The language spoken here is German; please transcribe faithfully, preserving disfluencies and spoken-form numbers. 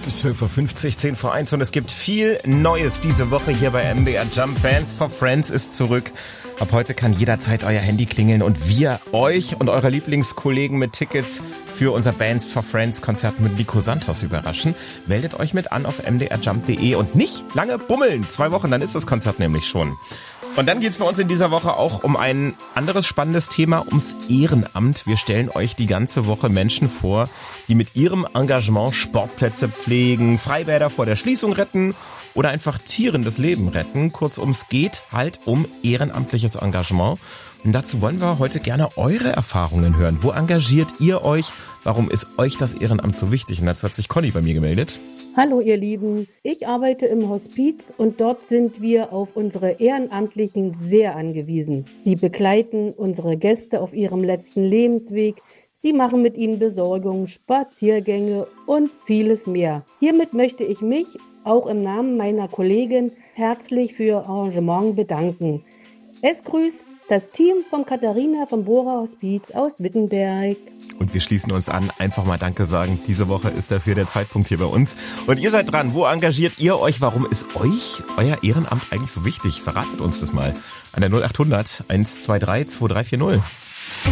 Es ist zwölf Uhr fünfzig, zehn vor eins und es gibt viel Neues diese Woche hier bei M D R Jump. Bands for Friends ist zurück. Ab heute kann jederzeit euer Handy klingeln und wir euch und eure Lieblingskollegen mit Tickets für unser Bands for Friends Konzert mit Nico Santos überraschen. Meldet euch mit an auf m d r jump punkt d e und nicht lange bummeln. Zwei Wochen, dann ist das Konzert nämlich schon. Und dann geht's bei uns in dieser Woche auch um ein anderes spannendes Thema, ums Ehrenamt. Wir stellen euch die ganze Woche Menschen vor, die mit ihrem Engagement Sportplätze pflegen, Freibäder vor der Schließung retten oder einfach Tieren das Leben retten. Kurzum, es geht halt um ehrenamtliches Engagement. Und dazu wollen wir heute gerne eure Erfahrungen hören. Wo engagiert ihr euch? Warum ist euch das Ehrenamt so wichtig? Und dazu hat sich Conny bei mir gemeldet. Hallo ihr Lieben, ich arbeite im Hospiz und dort sind wir auf unsere Ehrenamtlichen sehr angewiesen. Sie begleiten unsere Gäste auf ihrem letzten Lebensweg, sie machen mit ihnen Besorgungen, Spaziergänge und vieles mehr. Hiermit möchte ich mich auch im Namen meiner Kollegin herzlich für ihr Engagement bedanken. Es grüßt das Team von Katharina vom Bora Hospiz aus Wittenberg. Und wir schließen uns an, einfach mal Danke sagen. Diese Woche ist dafür der Zeitpunkt hier bei uns. Und ihr seid dran. Wo engagiert ihr euch? Warum ist euch euer Ehrenamt eigentlich so wichtig? Verratet uns das mal an der null acht hundert eins zwei drei zwei drei vier null.